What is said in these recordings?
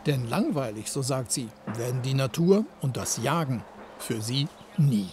Denn langweilig, so sagt sie, werden die Natur und das Jagen für sie nie.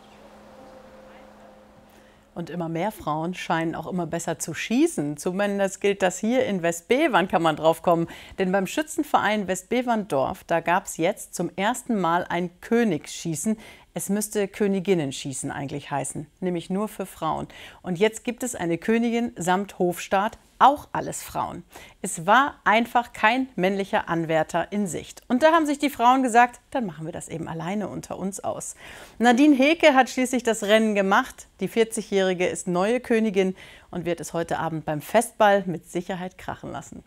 Und immer mehr Frauen scheinen auch immer besser zu schießen. Zumindest gilt das hier in Westbevern, kann man drauf kommen. Denn beim Schützenverein Westbeverndorf, da gab es jetzt zum ersten Mal ein Königsschießen. Es müsste Königinnenschießen eigentlich heißen, nämlich nur für Frauen. Und jetzt gibt es eine Königin samt Hofstaat, auch alles Frauen. Es war einfach kein männlicher Anwärter in Sicht. Und da haben sich die Frauen gesagt, dann machen wir das eben alleine unter uns aus. Nadine Heke hat schließlich das Rennen gemacht. Die 40-Jährige ist neue Königin und wird es heute Abend beim Festball mit Sicherheit krachen lassen.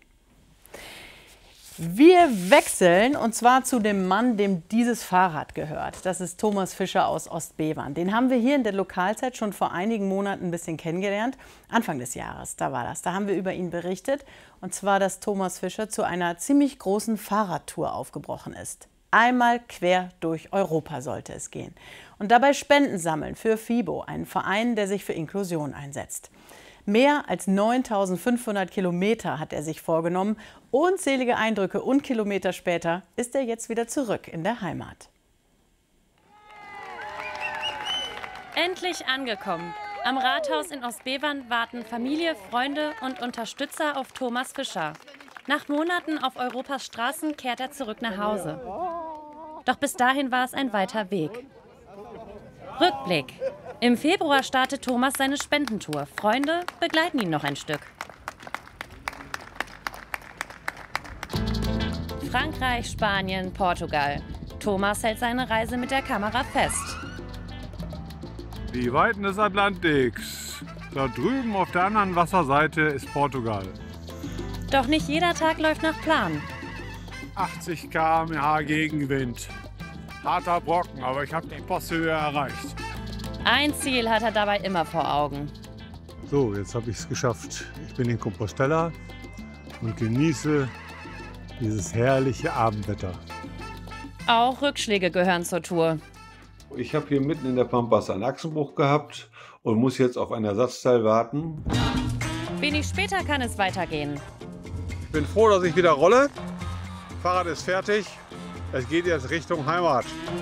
Wir wechseln und zwar zu dem Mann, dem dieses Fahrrad gehört. Das ist Thomas Fischer aus Ostbevern. Den haben wir hier in der Lokalzeit schon vor einigen Monaten ein bisschen kennengelernt. Anfang des Jahres, da war das. Da haben wir über ihn berichtet. Und zwar, dass Thomas Fischer zu einer ziemlich großen Fahrradtour aufgebrochen ist. Einmal quer durch Europa sollte es gehen. Und dabei Spenden sammeln für FIBO, einen Verein, der sich für Inklusion einsetzt. Mehr als 9.500 Kilometer hat er sich vorgenommen. Unzählige Eindrücke und Kilometer später ist er jetzt wieder zurück in der Heimat. Endlich angekommen. Am Rathaus in Ostbevern warten Familie, Freunde und Unterstützer auf Thomas Fischer. Nach Monaten auf Europas Straßen kehrt er zurück nach Hause. Doch bis dahin war es ein weiter Weg. Rückblick. Im Februar startet Thomas seine Spendentour. Freunde begleiten ihn noch ein Stück. Frankreich, Spanien, Portugal. Thomas hält seine Reise mit der Kamera fest. Die Weiten des Atlantiks. Da drüben auf der anderen Wasserseite ist Portugal. Doch nicht jeder Tag läuft nach Plan. 80 km/h Gegenwind. Harter Brocken, aber ich habe die Posthöhe erreicht. Ein Ziel hat er dabei immer vor Augen. So, jetzt habe ich es geschafft. Ich bin in Compostela und genieße dieses herrliche Abendwetter. Auch Rückschläge gehören zur Tour. Ich habe hier mitten in der Pampas einen Achsenbruch gehabt und muss jetzt auf ein Ersatzteil warten. Wenig später kann es weitergehen. Ich bin froh, dass ich wieder rolle. Fahrrad ist fertig. Es geht jetzt Richtung Heimat.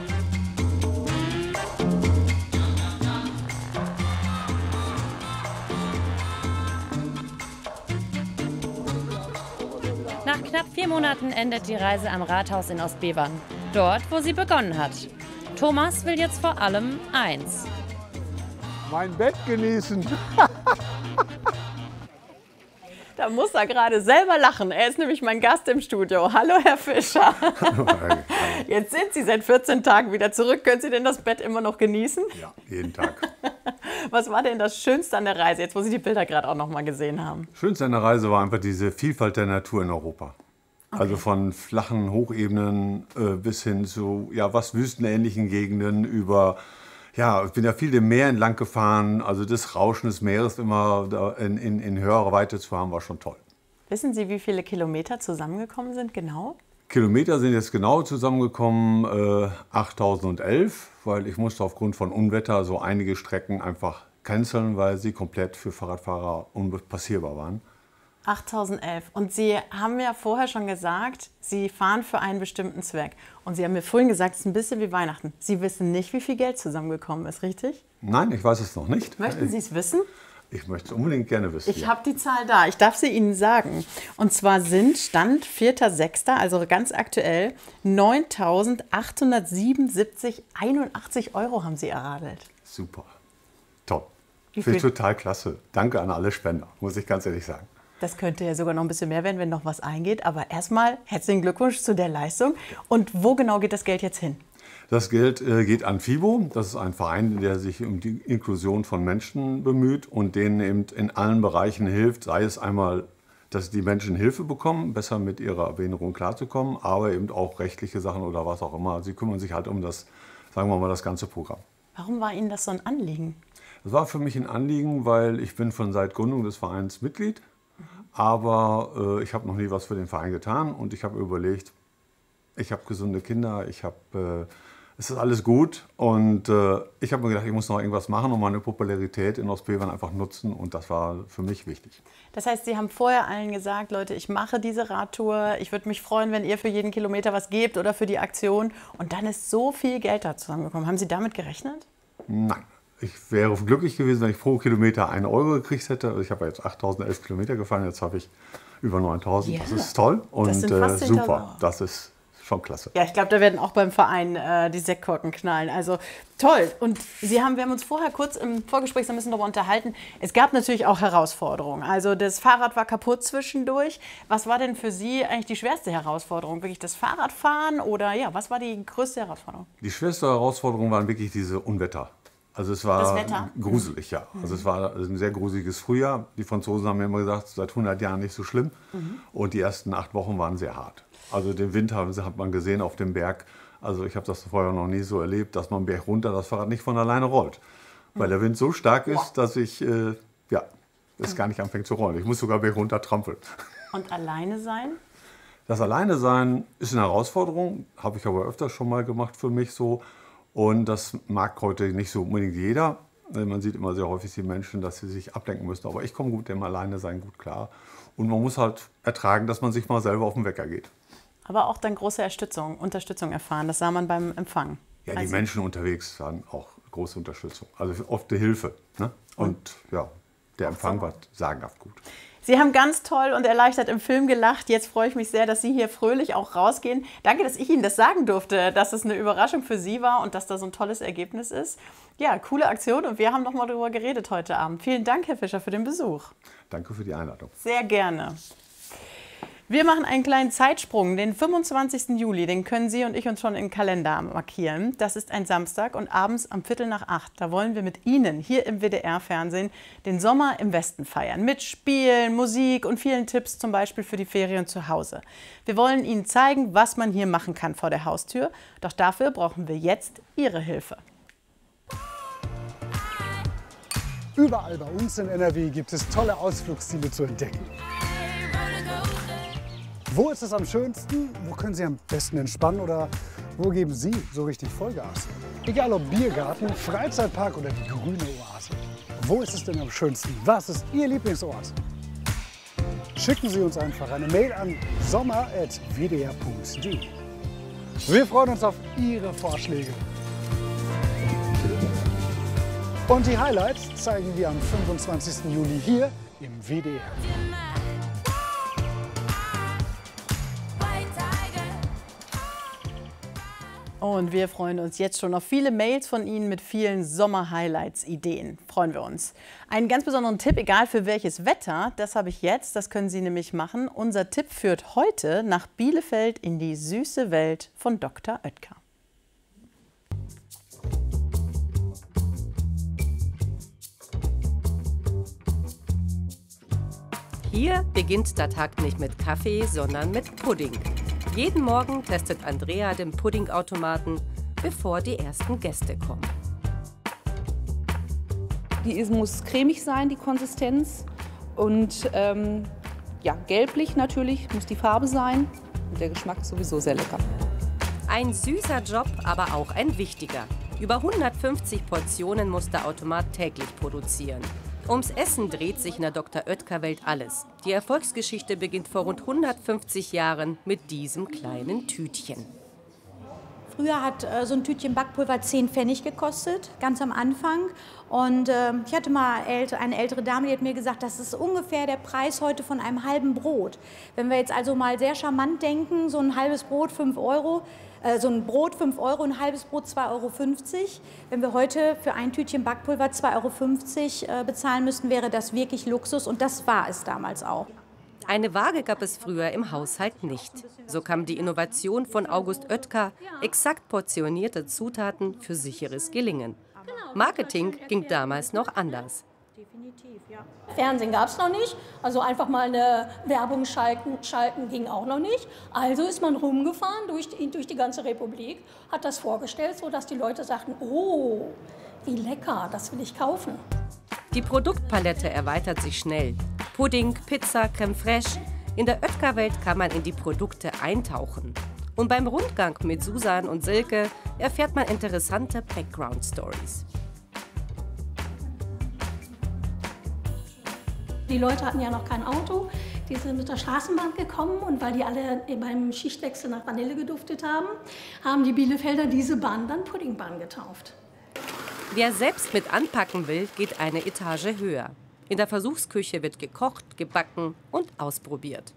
Nach knapp 4 Monaten endet die Reise am Rathaus in Ostbevern. Dort, wo sie begonnen hat. Thomas will jetzt vor allem eins. Mein Bett genießen. Da muss er gerade selber lachen. Er ist nämlich mein Gast im Studio. Hallo, Herr Fischer. Jetzt sind Sie seit 14 Tagen wieder zurück. Können Sie denn das Bett immer noch genießen? Ja, jeden Tag. Was war denn das Schönste an der Reise, jetzt wo Sie die Bilder gerade auch noch mal gesehen haben? Schönste an der Reise war einfach diese Vielfalt der Natur in Europa. Okay. Also von flachen Hochebenen bis hin zu was wüstenähnlichen Gegenden über... Ja, ich bin ja viel dem Meer entlang gefahren, also das Rauschen des Meeres immer in höherer Weite zu haben, war schon toll. Wissen Sie, wie viele Kilometer zusammengekommen sind genau? Kilometer sind jetzt genau zusammengekommen 8.011, weil ich musste aufgrund von Unwetter so einige Strecken einfach canceln, weil sie komplett für Fahrradfahrer unpassierbar waren. 8.011. Und Sie haben ja vorher schon gesagt, Sie fahren für einen bestimmten Zweck. Und Sie haben mir vorhin gesagt, es ist ein bisschen wie Weihnachten. Sie wissen nicht, wie viel Geld zusammengekommen ist, richtig? Nein, ich weiß es noch nicht. Möchten Sie es wissen? Ich möchte es unbedingt gerne wissen. Ich habe die Zahl da. Ich darf sie Ihnen sagen. Und zwar sind Stand 4.6., also ganz aktuell, 9.877,81 € haben Sie erradelt. Super. Top. Finde ich total klasse. Danke an alle Spender, muss ich ganz ehrlich sagen. Das könnte ja sogar noch ein bisschen mehr werden, wenn noch was eingeht. Aber erstmal herzlichen Glückwunsch zu der Leistung. Und wo genau geht das Geld jetzt hin? Das Geld geht an FIBO. Das ist ein Verein, der sich um die Inklusion von Menschen bemüht und denen eben in allen Bereichen hilft. Sei es einmal, dass die Menschen Hilfe bekommen, besser mit ihrer Behinderung klarzukommen, aber eben auch rechtliche Sachen oder was auch immer. Sie kümmern sich halt um das, sagen wir mal, das ganze Programm. Warum war Ihnen das so ein Anliegen? Das war für mich ein Anliegen, weil ich bin von seit Gründung des Vereins Mitglied. Aber ich habe noch nie was für den Verein getan und ich habe überlegt, ich habe gesunde Kinder, ich habe es ist alles gut. Und ich habe mir gedacht, ich muss noch irgendwas machen und meine Popularität in Ostbevern einfach nutzen. Und das war für mich wichtig. Das heißt, Sie haben vorher allen gesagt, Leute, ich mache diese Radtour. Ich würde mich freuen, wenn ihr für jeden Kilometer was gebt oder für die Aktion. Und dann ist so viel Geld da zusammengekommen. Haben Sie damit gerechnet? Nein. Ich wäre glücklich gewesen, wenn ich pro Kilometer 1 Euro gekriegt hätte. Also ich habe jetzt 8.011 Kilometer gefahren, jetzt habe ich über 9.000. Ja, das ist toll und das sind fast 10.000 super. Euro. Das ist schon klasse. Ja, ich glaube, da werden auch beim Verein die Sektkorken knallen. Also toll. Und wir haben uns vorher kurz im Vorgespräch so ein bisschen darüber unterhalten. Es gab natürlich auch Herausforderungen. Also das Fahrrad war kaputt zwischendurch. Was war denn für Sie eigentlich die schwerste Herausforderung? Wirklich das Fahrradfahren oder ja, was war die größte Herausforderung? Die schwerste Herausforderung waren wirklich diese Unwetter. Also es war Das Wetter? gruselig, ja. Also es war ein sehr gruseliges Frühjahr. Die Franzosen haben mir immer gesagt, seit 100 Jahren nicht so schlimm. Und die ersten 8 Wochen waren sehr hart. Also den Winter hat man gesehen auf dem Berg. Also ich habe das vorher noch nie so erlebt, dass man Berg runter das Fahrrad nicht von alleine rollt. Weil der Wind so stark ist, dass es gar nicht anfängt zu rollen. Ich muss sogar Berg runter trampeln. Und alleine sein? Das Alleine-Sein ist eine Herausforderung, habe ich aber öfters schon mal gemacht für mich so. Und das mag heute nicht so unbedingt jeder. Man sieht immer sehr häufig die Menschen, dass sie sich ablenken müssen. Aber ich komme gut dem Alleine-Sein gut klar. Und man muss halt ertragen, dass man sich mal selber auf den Wecker geht. Aber auch dann große Unterstützung erfahren. Das sah man beim Empfang. Ja, die Menschen unterwegs waren auch große Unterstützung. Also oft eine Hilfe. Ne? Und ja, der Empfang war sagenhaft gut. Sie haben ganz toll und erleichtert im Film gelacht. Jetzt freue ich mich sehr, dass Sie hier fröhlich auch rausgehen. Danke, dass ich Ihnen das sagen durfte, dass es eine Überraschung für Sie war und dass da so ein tolles Ergebnis ist. Ja, coole Aktion und wir haben noch mal darüber geredet heute Abend. Vielen Dank, Herr Fischer, für den Besuch. Danke für die Einladung. Sehr gerne. Wir machen einen kleinen Zeitsprung. Den 25. Juli, den können Sie und ich uns schon im Kalender markieren. Das ist ein Samstag und abends um 7:45. Da wollen wir mit Ihnen hier im WDR-Fernsehen den Sommer im Westen feiern. Mit Spielen, Musik und vielen Tipps, zum Beispiel für die Ferien zu Hause. Wir wollen Ihnen zeigen, was man hier machen kann vor der Haustür. Doch dafür brauchen wir jetzt Ihre Hilfe. Überall bei uns in NRW gibt es tolle Ausflugsziele zu entdecken. Wo ist es am schönsten? Wo können Sie am besten entspannen? Oder wo geben Sie so richtig Vollgas? Egal ob Biergarten, Freizeitpark oder die grüne Oase. Wo ist es denn am schönsten? Was ist Ihr Lieblingsort? Schicken Sie uns einfach eine Mail an sommer@wdr.de. Wir freuen uns auf Ihre Vorschläge. Und die Highlights zeigen wir am 25. Juli hier im WDR. Und wir freuen uns jetzt schon auf viele Mails von Ihnen mit vielen Sommer-Highlights-Ideen. Freuen wir uns. Einen ganz besonderen Tipp, egal für welches Wetter, das habe ich jetzt, das können Sie nämlich machen. Unser Tipp führt heute nach Bielefeld in die süße Welt von Dr. Oetker. Hier beginnt der Tag nicht mit Kaffee, sondern mit Pudding. Jeden Morgen testet Andrea den Puddingautomaten, bevor die ersten Gäste kommen. Die muss cremig sein, die Konsistenz. Und ja, gelblich natürlich muss die Farbe sein. Und der Geschmack ist sowieso sehr lecker. Ein süßer Job, aber auch ein wichtiger. Über 150 Portionen muss der Automat täglich produzieren. Ums Essen dreht sich in der Dr. Oetker-Welt alles. Die Erfolgsgeschichte beginnt vor rund 150 Jahren mit diesem kleinen Tütchen. Früher hat so ein Tütchen Backpulver 10 Pfennig gekostet, ganz am Anfang. Und ich hatte mal eine ältere Dame, die hat mir gesagt, das ist ungefähr der Preis heute von einem halben Brot. Wenn wir jetzt also mal sehr charmant denken, so ein halbes Brot 5 Euro, so ein Brot 5 Euro, ein halbes Brot 2,50 Euro. Wenn wir heute für ein Tütchen Backpulver 2,50 Euro bezahlen müssten, wäre das wirklich Luxus und das war es damals auch. Eine Waage gab es früher im Haushalt nicht. So kam die Innovation von August Oetker, exakt portionierte Zutaten für sicheres Gelingen. Marketing ging damals noch anders. Fernsehen gab es noch nicht, also einfach mal eine Werbung schalten ging auch noch nicht. Also ist man rumgefahren durch die ganze Republik, hat das vorgestellt, sodass die Leute sagten, oh, wie lecker, das will ich kaufen. Die Produktpalette erweitert sich schnell. Pudding, Pizza, Crème fraîche. In der Oetker-Welt kann man in die Produkte eintauchen. Und beim Rundgang mit Susan und Silke erfährt man interessante Background-Stories. Die Leute hatten ja noch kein Auto, die sind mit der Straßenbahn gekommen und weil die alle beim Schichtwechsel nach Vanille geduftet haben, haben die Bielefelder diese Bahn dann Puddingbahn getauft. Wer selbst mit anpacken will, geht eine Etage höher. In der Versuchsküche wird gekocht, gebacken und ausprobiert.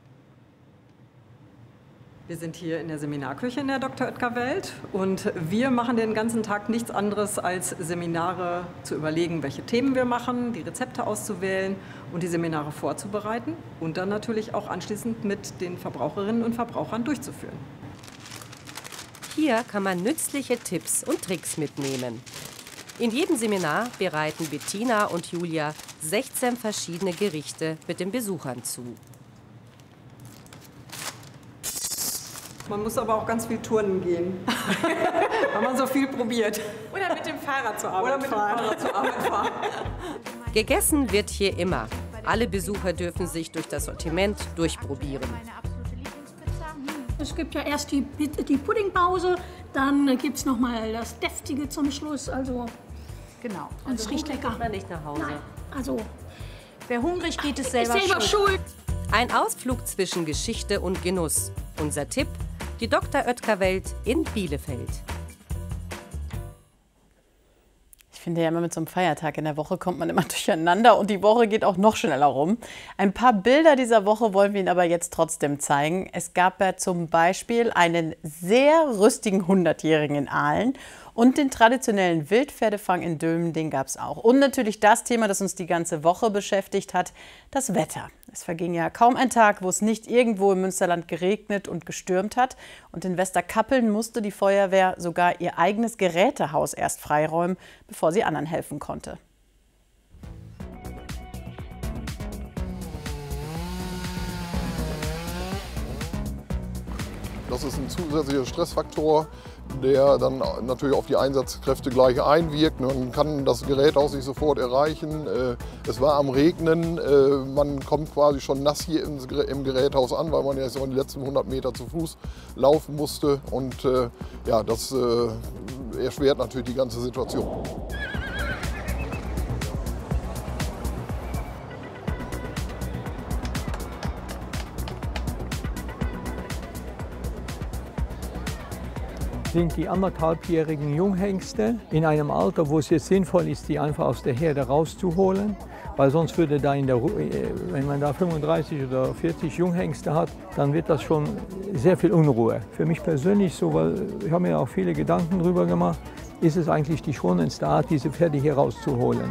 Wir sind hier in der Seminarküche in der Dr. Oetker Welt und wir machen den ganzen Tag nichts anderes als Seminare zu überlegen, welche Themen wir machen, die Rezepte auszuwählen und die Seminare vorzubereiten und dann natürlich auch anschließend mit den Verbraucherinnen und Verbrauchern durchzuführen. Hier kann man nützliche Tipps und Tricks mitnehmen. In jedem Seminar bereiten Bettina und Julia 16 verschiedene Gerichte mit den Besuchern zu. Man muss aber auch ganz viel turnen gehen, weil man so viel probiert. Oder mit dem Fahrrad zur Arbeit fahren. Gegessen wird hier immer. Alle Besucher dürfen sich durch das Sortiment durchprobieren. Es gibt ja erst die Puddingpause, dann gibt es noch mal das Deftige zum Schluss. Also genau. Und es riecht lecker. Man nicht nach Hause. Nein, also wer hungrig geht, ist selber schuld. Ein Ausflug zwischen Geschichte und Genuss. Unser Tipp: die Dr. Oetker Welt in Bielefeld. Ich finde ja immer, mit so einem Feiertag in der Woche kommt man immer durcheinander und die Woche geht auch noch schneller rum. Ein paar Bilder dieser Woche wollen wir Ihnen aber jetzt trotzdem zeigen. Es gab ja zum Beispiel einen sehr rüstigen 100-Jährigen in Aalen und den traditionellen Wildpferdefang in Dülmen, den gab es auch. Und natürlich das Thema, das uns die ganze Woche beschäftigt hat, das Wetter. Es verging ja kaum ein Tag, wo es nicht irgendwo im Münsterland geregnet und gestürmt hat. Und in Westerkappeln musste die Feuerwehr sogar ihr eigenes Gerätehaus erst freiräumen, bevor sie anderen helfen konnte. Das ist ein zusätzlicher Stressfaktor, der dann natürlich auf die Einsatzkräfte gleich einwirkt. Man kann das Geräthaus nicht sofort erreichen. Es war am Regnen, man kommt quasi schon nass hier im Geräthaus an, weil man ja die letzten 100 Meter zu Fuß laufen musste. Und ja, das erschwert natürlich die ganze Situation. Sind die 1,5-jährigen Junghengste in einem Alter, wo es jetzt sinnvoll ist, die einfach aus der Herde rauszuholen, weil sonst würde da wenn man da 35 oder 40 Junghengste hat, dann wird das schon sehr viel Unruhe. Für mich persönlich so, weil ich habe mir auch viele Gedanken darüber gemacht, ist es eigentlich die schonendste Art, diese Pferde hier rauszuholen.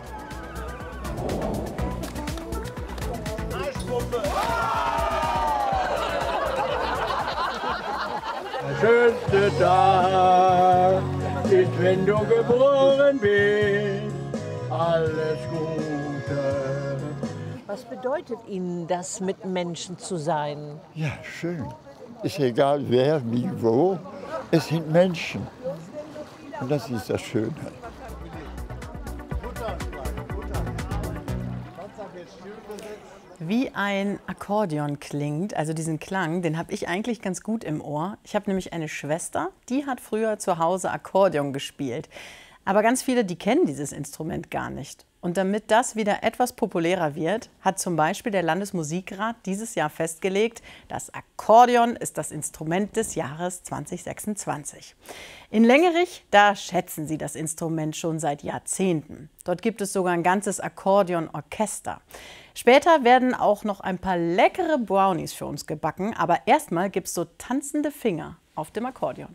Der schönste Tag ist, wenn du geboren bist. Alles Gute. Was bedeutet Ihnen das, mit Menschen zu sein? Ja, schön. Ist egal wer, wie, wo. Es sind Menschen. Und das ist das Schöne. Wie ein Akkordeon klingt, also diesen Klang, den habe ich eigentlich ganz gut im Ohr. Ich habe nämlich eine Schwester, die hat früher zu Hause Akkordeon gespielt. Aber ganz viele, die kennen dieses Instrument gar nicht. Und damit das wieder etwas populärer wird, hat zum Beispiel der Landesmusikrat dieses Jahr festgelegt, das Akkordeon ist das Instrument des Jahres 2026. In Lengerich, da schätzen sie das Instrument schon seit Jahrzehnten. Dort gibt es sogar ein ganzes Akkordeonorchester. Später werden auch noch ein paar leckere Brownies für uns gebacken, aber erstmal gibt es so tanzende Finger auf dem Akkordeon.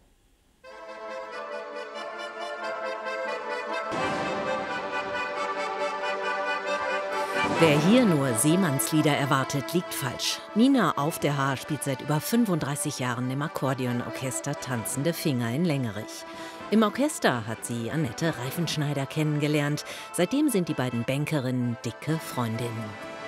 Wer hier nur Seemannslieder erwartet, liegt falsch. Nina auf der Haar spielt seit über 35 Jahren im Akkordeonorchester Tanzende Finger in Lengerich. Im Orchester hat sie Annette Reifenschneider kennengelernt. Seitdem sind die beiden Bankerinnen dicke Freundinnen.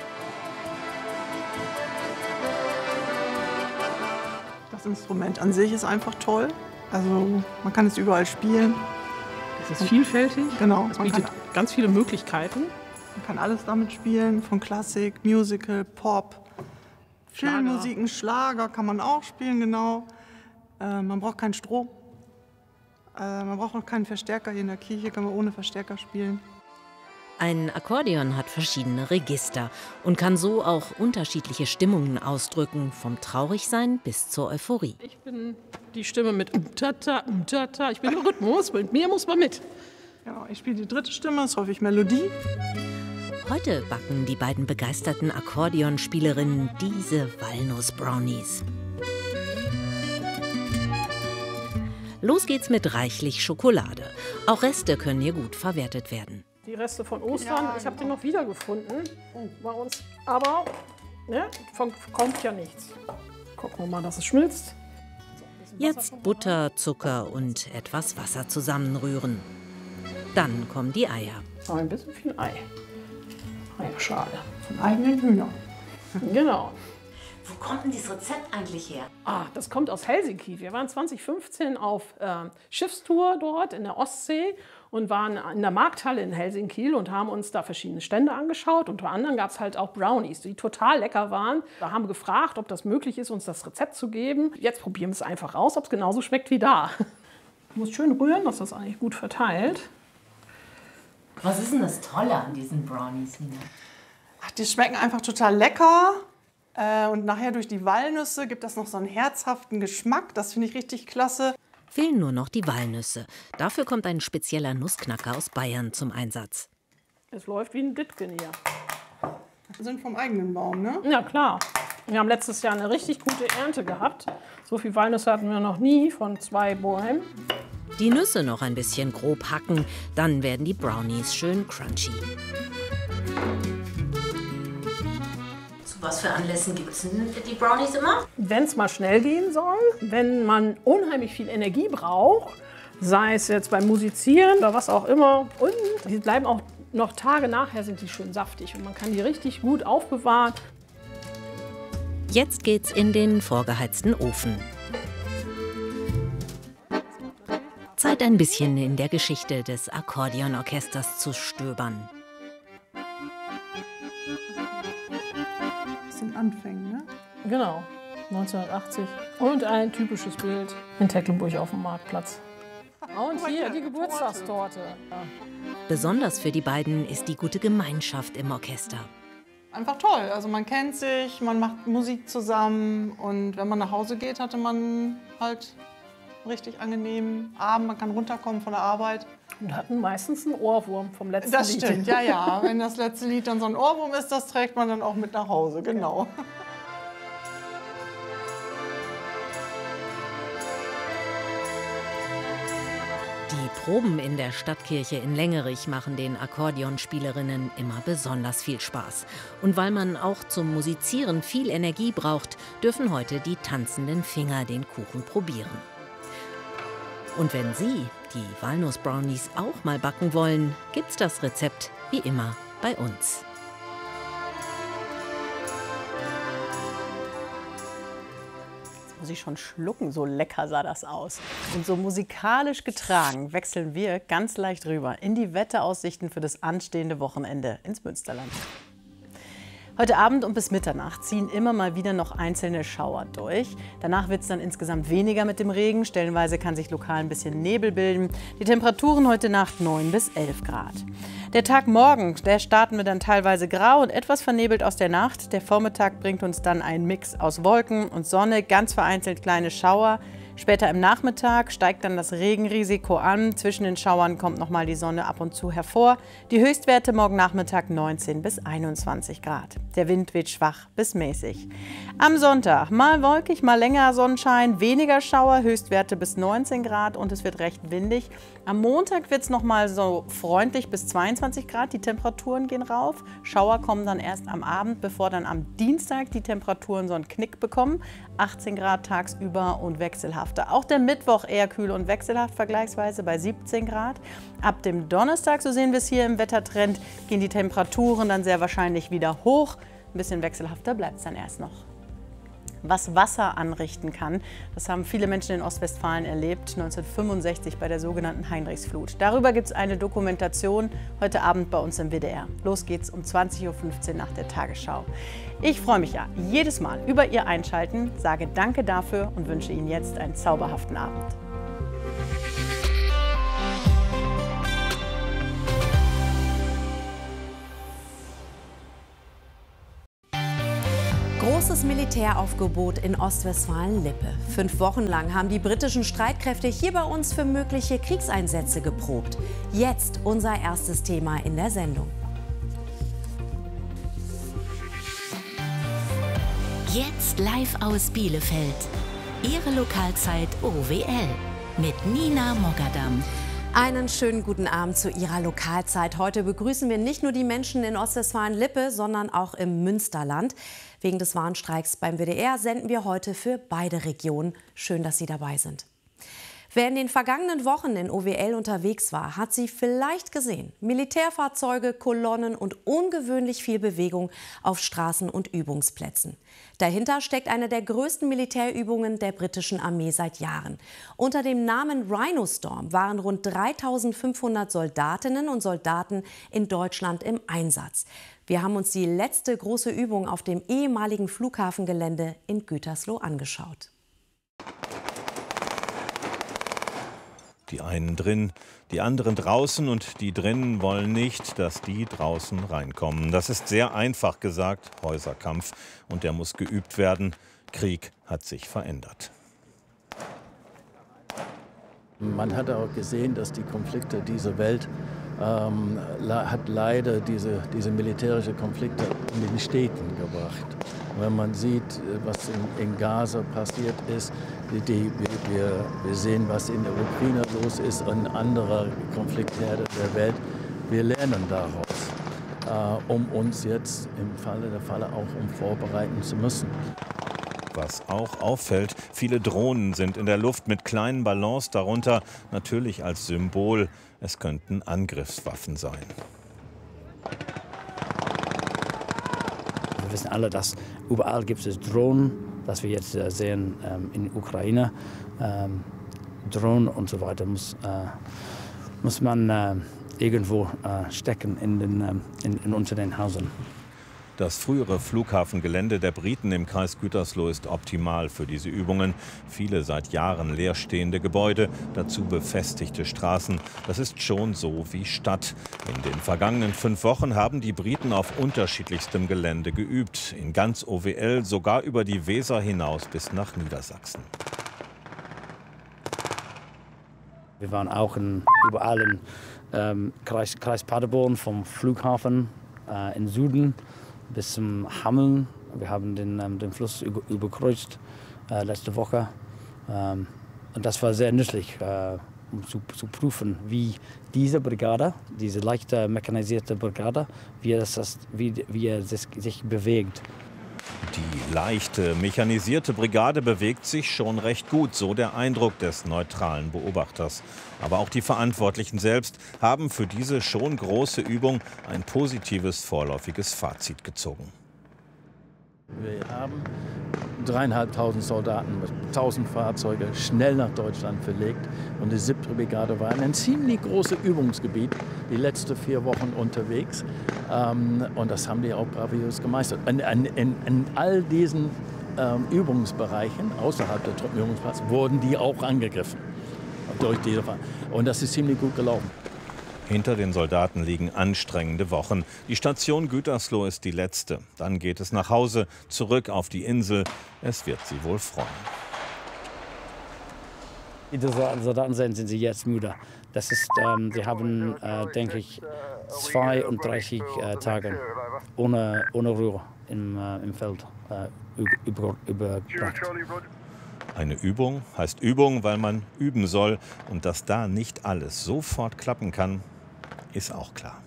Das Instrument an sich ist einfach toll. Also man kann es überall spielen. Es ist vielfältig. Genau. Es bietet ganz viele Möglichkeiten. Man kann alles damit spielen, von Klassik, Musical, Pop, Filmmusiken, Schlager kann man auch spielen, genau. Man braucht keinen Strom. Man braucht auch keinen Verstärker. Hier in der Kirche kann man ohne Verstärker spielen. Ein Akkordeon hat verschiedene Register und kann so auch unterschiedliche Stimmungen ausdrücken, vom Traurigsein bis zur Euphorie. Ich bin die Stimme mit Umtata, Umtata. Ich bin der Rhythmus, mit mir muss man mit. Ja, ich spiele die dritte Stimme, ist häufig Melodie. Heute backen die beiden begeisterten Akkordeonspielerinnen diese Walnuss-Brownies. Los geht's mit reichlich Schokolade. Auch Reste können hier gut verwertet werden. Die Reste von Ostern, ich habe die noch wiedergefunden bei uns. Aber ne, kommt ja nichts. Gucken wir mal, dass es schmilzt. Jetzt Butter, Zucker und etwas Wasser zusammenrühren. Dann kommen die Eier. Ein bisschen viel Ei. Eierschale von eigenen Hühnern. Genau. Wo kommt denn dieses Rezept eigentlich her? Das kommt aus Helsinki. Wir waren 2015 auf Schiffstour dort in der Ostsee und waren in der Markthalle in Helsinki und haben uns da verschiedene Stände angeschaut. Unter anderem gab es halt auch Brownies, die total lecker waren. Da haben wir gefragt, ob das möglich ist, uns das Rezept zu geben. Jetzt probieren wir es einfach aus, ob es genauso schmeckt wie da. Du musst schön rühren, dass das eigentlich gut verteilt. Was ist denn das Tolle an diesen Brownies, Nina? Die schmecken einfach total lecker. Und nachher durch die Walnüsse gibt das noch so einen herzhaften Geschmack. Das finde ich richtig klasse. Fehlen nur noch die Walnüsse. Dafür kommt ein spezieller Nussknacker aus Bayern zum Einsatz. Es läuft wie ein Ditken hier. Wir sind vom eigenen Baum, ne? Ja, klar. Wir haben letztes Jahr eine richtig gute Ernte gehabt. So viel Walnüsse hatten wir noch nie von 2 Bäumen. Die Nüsse noch ein bisschen grob hacken, dann werden die Brownies schön crunchy. Zu was für Anlässen gibt es denn die Brownies immer? Wenn es mal schnell gehen soll, wenn man unheimlich viel Energie braucht, sei es jetzt beim Musizieren oder was auch immer. Und die bleiben auch noch Tage nachher, sind die schön saftig und man kann die richtig gut aufbewahren. Jetzt geht's in den vorgeheizten Ofen. Zeit, ein bisschen in der Geschichte des Akkordeonorchesters zu stöbern. Das sind Anfänge, ne? Genau, 1980. Und ein typisches Bild in Tecklenburg auf dem Marktplatz. Und hier die Geburtstagstorte. Ja. Besonders für die beiden ist die gute Gemeinschaft im Orchester. Einfach toll. Also man kennt sich, man macht Musik zusammen und wenn man nach Hause geht, hatte man halt einen richtig angenehmen Abend. Man kann runterkommen von der Arbeit. Und hatten meistens einen Ohrwurm vom letzten Das Lied. Das stimmt, ja, ja. Wenn das letzte Lied dann so ein Ohrwurm ist, das trägt man dann auch mit nach Hause, genau. Ja. Die Proben in der Stadtkirche in Längerich machen den Akkordeonspielerinnen immer besonders viel Spaß. Und weil man auch zum Musizieren viel Energie braucht, dürfen heute die tanzenden Finger den Kuchen probieren. Und wenn Sie die Walnuss-Brownies auch mal backen wollen, gibt's das Rezept wie immer bei uns. Muss ich schon schlucken, so lecker sah das aus. Und so musikalisch getragen wechseln wir ganz leicht rüber in die Wetteraussichten für das anstehende Wochenende ins Münsterland. Heute Abend und bis Mitternacht ziehen immer mal wieder noch einzelne Schauer durch. Danach wird es dann insgesamt weniger mit dem Regen. Stellenweise kann sich lokal ein bisschen Nebel bilden. Die Temperaturen heute Nacht 9 bis 11 Grad. Der Tag morgen, der starten wir dann teilweise grau und etwas vernebelt aus der Nacht. Der Vormittag bringt uns dann einen Mix aus Wolken und Sonne, ganz vereinzelt kleine Schauer. Später im Nachmittag steigt dann das Regenrisiko an. Zwischen den Schauern kommt noch mal die Sonne ab und zu hervor. Die Höchstwerte morgen Nachmittag 19 bis 21 Grad. Der Wind weht schwach bis mäßig. Am Sonntag mal wolkig, mal länger Sonnenschein, weniger Schauer, Höchstwerte bis 19 Grad und es wird recht windig. Am Montag wird es noch mal so freundlich bis 22 Grad. Die Temperaturen gehen rauf. Schauer kommen dann erst am Abend, bevor dann am Dienstag die Temperaturen so einen Knick bekommen. 18 Grad tagsüber und wechselhafter. Auch der Mittwoch eher kühl und wechselhaft vergleichsweise bei 17 Grad. Ab dem Donnerstag, so sehen wir es hier im Wettertrend, gehen die Temperaturen dann sehr wahrscheinlich wieder hoch. Ein bisschen wechselhafter bleibt es dann erst noch. Was Wasser anrichten kann, das haben viele Menschen in Ostwestfalen erlebt, 1965 bei der sogenannten Heinrichsflut. Darüber gibt es eine Dokumentation heute Abend bei uns im WDR. Los geht's um 20:15 Uhr nach der Tagesschau. Ich freue mich ja jedes Mal über Ihr Einschalten, sage Danke dafür und wünsche Ihnen jetzt einen zauberhaften Abend. Großes Militäraufgebot in Ostwestfalen-Lippe. 5 Wochen lang haben die britischen Streitkräfte hier bei uns für mögliche Kriegseinsätze geprobt. Jetzt unser erstes Thema in der Sendung. Jetzt live aus Bielefeld. Ihre Lokalzeit OWL mit Nina Mogadam. Einen schönen guten Abend zu Ihrer Lokalzeit. Heute begrüßen wir nicht nur die Menschen in Ostwestfalen-Lippe, sondern auch im Münsterland. Wegen des Warnstreiks beim WDR senden wir heute für beide Regionen. Schön, dass Sie dabei sind. Wer in den vergangenen Wochen in OWL unterwegs war, hat sie vielleicht gesehen. Militärfahrzeuge, Kolonnen und ungewöhnlich viel Bewegung auf Straßen und Übungsplätzen. Dahinter steckt eine der größten Militärübungen der britischen Armee seit Jahren. Unter dem Namen Rhino Storm waren rund 3.500 Soldatinnen und Soldaten in Deutschland im Einsatz. Wir haben uns die letzte große Übung auf dem ehemaligen Flughafengelände in Gütersloh angeschaut. Die einen drin, die anderen draußen und die drinnen wollen nicht, dass die draußen reinkommen. Das ist sehr einfach gesagt, Häuserkampf, und der muss geübt werden. Krieg hat sich verändert. Man hat auch gesehen, dass die Konflikte dieser Welt hat leider diese militärische Konflikte in den Städten gebracht. Wenn man sieht, was in Gaza passiert ist, wir sehen, was in der Ukraine los ist und andere Konfliktherde der Welt. Wir lernen daraus, um uns jetzt im Falle der Fälle auch vorbereiten zu müssen. Was auch auffällt, viele Drohnen sind in der Luft mit kleinen Ballons darunter, natürlich als Symbol. Es könnten Angriffswaffen sein. Wir wissen alle, dass überall gibt es Drohnen, das wir jetzt sehen in der Ukraine. Drohnen und so weiter muss man irgendwo stecken unter den Häusern. Das frühere Flughafengelände der Briten im Kreis Gütersloh ist optimal für diese Übungen. Viele seit Jahren leerstehende Gebäude, dazu befestigte Straßen. Das ist schon so wie Stadt. In den vergangenen 5 Wochen haben die Briten auf unterschiedlichstem Gelände geübt. In ganz OWL, sogar über die Weser hinaus bis nach Niedersachsen. Wir waren auch überall im Kreis Paderborn, vom Flughafen im Süden bis zum Hameln. Wir haben den Fluss überkreuzt letzte Woche. Und das war sehr nützlich, um zu prüfen, wie diese Brigade, diese leichte mechanisierte Brigade, wie er sich bewegt. Die leichte mechanisierte Brigade bewegt sich schon recht gut, so der Eindruck des neutralen Beobachters. Aber auch die Verantwortlichen selbst haben für diese schon große Übung ein positives vorläufiges Fazit gezogen. Wir haben 3.500 Soldaten mit 1.000 Fahrzeugen schnell nach Deutschland verlegt. Und die 7. Brigade war in ein ziemlich großes Übungsgebiet, die letzten 4 Wochen unterwegs. Und das haben die auch bravurös gemeistert. In all diesen Übungsbereichen außerhalb der Truppenübungsplatz wurden die auch angegriffen. Durch diese und das ist ziemlich gut gelaufen. Hinter den Soldaten liegen anstrengende Wochen. Die Station Gütersloh ist die letzte. Dann geht es nach Hause, zurück auf die Insel. Es wird sie wohl freuen. Die Soldaten sind sie jetzt müde. Das ist, sie haben, denke ich, 32 Tage ohne Ruhe im Feld überbracht. Eine Übung heißt Übung, weil man üben soll. Und dass da nicht alles sofort klappen kann, ist auch klar.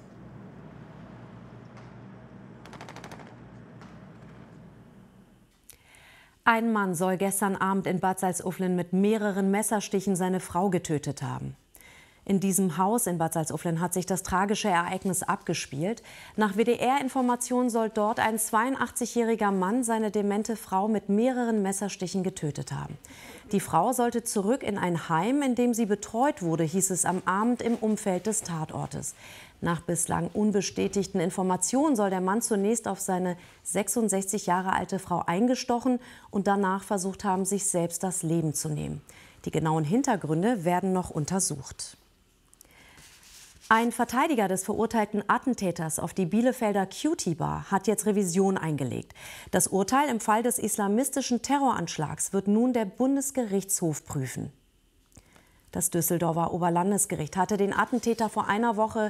Ein Mann soll gestern Abend in Bad Salzuflen mit mehreren Messerstichen seine Frau getötet haben. In diesem Haus in Bad Salzuflen hat sich das tragische Ereignis abgespielt. Nach WDR-Informationen soll dort ein 82-jähriger Mann seine demente Frau mit mehreren Messerstichen getötet haben. Die Frau sollte zurück in ein Heim, in dem sie betreut wurde, hieß es am Abend im Umfeld des Tatortes. Nach bislang unbestätigten Informationen soll der Mann zunächst auf seine 66 Jahre alte Frau eingestochen und danach versucht haben, sich selbst das Leben zu nehmen. Die genauen Hintergründe werden noch untersucht. Ein Verteidiger des verurteilten Attentäters auf die Bielefelder Cutie Bar hat jetzt Revision eingelegt. Das Urteil im Fall des islamistischen Terroranschlags wird nun der Bundesgerichtshof prüfen. Das Düsseldorfer Oberlandesgericht hatte den Attentäter vor einer Woche